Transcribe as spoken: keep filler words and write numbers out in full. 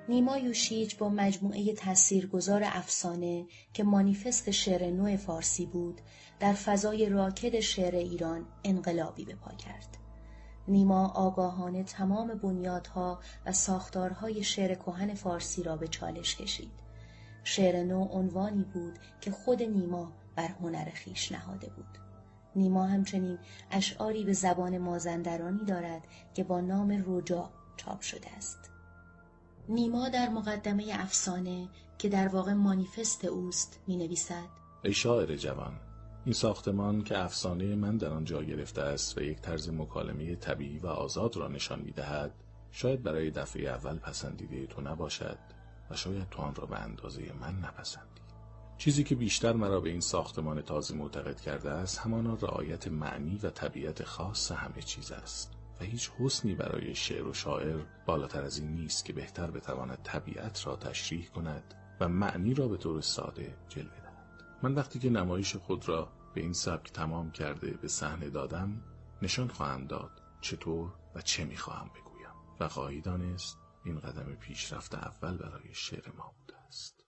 نیما یوشیج با مجموعه تاثیرگذار افسانه که مانیفست شعر نو فارسی بود، در فضای راکد شعر ایران انقلابی به پا کرد. نیما آگاهانه تمام بنیادها و ساختارهای شعر کهن فارسی را به چالش کشید. شعر نو عنوانی بود که خود نیما بر هنر خویش نهاده بود. نیما همچنین اشعاری به زبان مازندرانی دارد که با نام رجا چاپ شده است. نیما در مقدمه افسانه که در واقع مانیفست اوست می نویسد: ای شاعر جوان، این ساختمان که افسانه من در آن جا گرفته است و یک طرز مکالمه طبیعی و آزاد را نشان می دهد، شاید برای دفعه اول پسندیده تو نباشد و شاید تو آن را به اندازه من نپسندی. چیزی که بیشتر مرا به این ساختمان تازه معتقد کرده است همانا رعایت معنی و طبیعت خاص همه چیز است و هیچ حسنی برای شعر و شاعر بالاتر از این نیست که بهتر بتواند طبیعت را تشریح کند و معنی را به طور ساده جلوه دهد. من وقتی که نمایش خود را به این سبک تمام کرده به صحنه دادم، نشان خواهم داد چطور و چه میخواهم بگویم و خواهی دانست این قدم پیشرفت اول برای شعر ما بوده است.